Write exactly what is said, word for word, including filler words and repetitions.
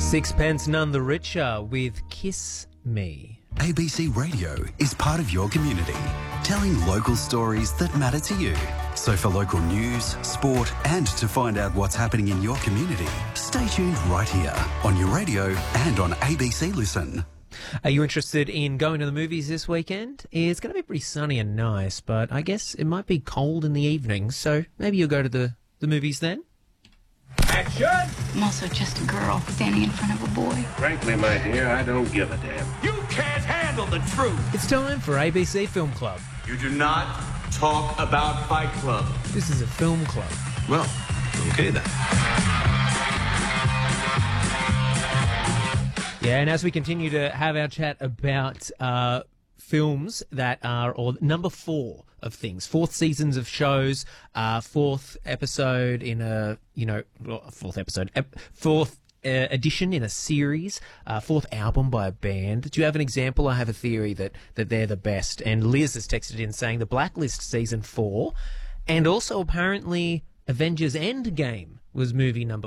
Sixpence None the Richer with Kiss Me. A B C Radio is part of your community, telling local stories that matter to you. So for local news, sport and to find out what's happening in your community, stay tuned right here on your radio and on A B C Listen. Are you interested in going to the movies this weekend? It's going to be pretty sunny and nice, but I guess it might be cold in the evening, so maybe you'll go to the, the movies then? Action! I'm also just a girl standing in front of a boy. Frankly, my dear, I don't give a damn. You can't handle the truth! It's time for A B C Film Club. You do not talk about Fight Club. This is a film club. Well, okay then. Yeah, and as we continue to have our chat about uh, films that are, or number four of things, fourth seasons of shows, uh, fourth episode in a, you know, well, fourth episode, ep- fourth uh, edition in a series, uh, fourth album by a band. Do you have an example? I have a theory that, that they're the best. And Liz has texted in saying The Blacklist season four, and also apparently Avengers Endgame was movie number